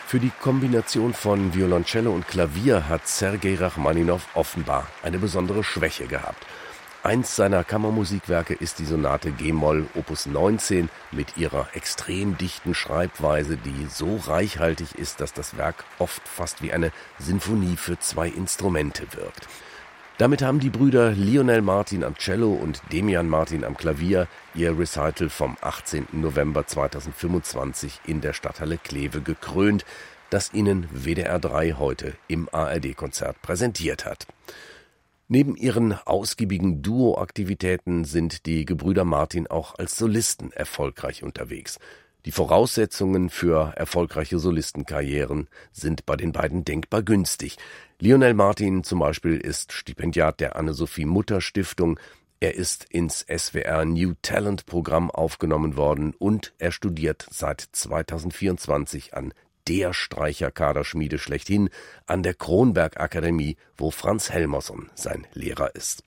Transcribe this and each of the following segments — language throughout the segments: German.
Für die Kombination von Violoncello und Klavier hat Sergei Rachmaninow offenbar eine besondere Schwäche gehabt. Eins seiner Kammermusikwerke ist die Sonate G-Moll Opus 19 mit ihrer extrem dichten Schreibweise, die so reichhaltig ist, dass das Werk oft fast wie eine Sinfonie für zwei Instrumente wirkt. Damit haben die Brüder Lionel Martin am Cello und Demian Martin am Klavier ihr Recital vom 18. November 2025 in der Stadthalle Kleve gekrönt, das ihnen WDR 3 heute im ARD-Konzert präsentiert hat. Neben ihren ausgiebigen Duo-Aktivitäten sind die Gebrüder Martin auch als Solisten erfolgreich unterwegs. Die Voraussetzungen für erfolgreiche Solistenkarrieren sind bei den beiden denkbar günstig. Lionel Martin zum Beispiel ist Stipendiat der Anne-Sophie-Mutter-Stiftung. Er ist ins SWR New Talent Programm aufgenommen worden und er studiert seit 2024 an der Streicherkaderschmiede schlechthin, an der Kronberg Akademie, wo Franz Helmerson sein Lehrer ist.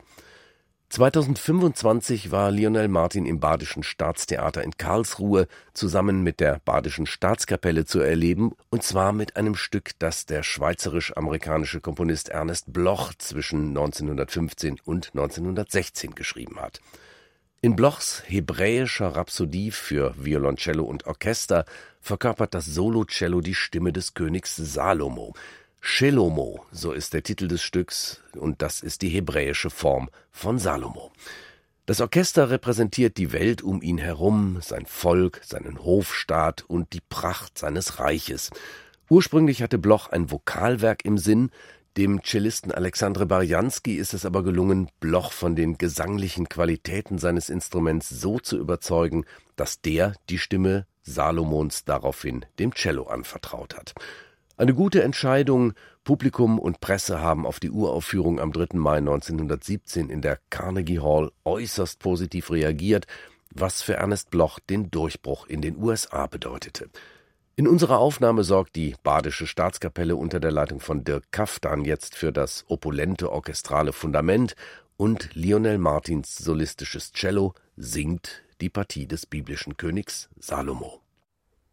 2025 war Lionel Martin im Badischen Staatstheater in Karlsruhe zusammen mit der Badischen Staatskapelle zu erleben, und zwar mit einem Stück, das der schweizerisch-amerikanische Komponist Ernest Bloch zwischen 1915 und 1916 geschrieben hat. In Blochs hebräischer Rhapsodie für Violoncello und Orchester verkörpert das Solocello die Stimme des Königs Salomo. Shelomo, so ist der Titel des Stücks, und das ist die hebräische Form von Salomo. Das Orchester repräsentiert die Welt um ihn herum, sein Volk, seinen Hofstaat und die Pracht seines Reiches. Ursprünglich hatte Bloch ein Vokalwerk im Sinn, dem Cellisten Alexandre Barjanski ist es aber gelungen, Bloch von den gesanglichen Qualitäten seines Instruments so zu überzeugen, dass der die Stimme Salomons daraufhin dem Cello anvertraut hat. Eine gute Entscheidung. Publikum und Presse haben auf die Uraufführung am 3. Mai 1917 in der Carnegie Hall äußerst positiv reagiert, was für Ernest Bloch den Durchbruch in den USA bedeutete. In unserer Aufnahme sorgt die Badische Staatskapelle unter der Leitung von Dirk Kaftan jetzt für das opulente orchestrale Fundament und Lionel Martins solistisches Cello singt die Partie des biblischen Königs Salomo.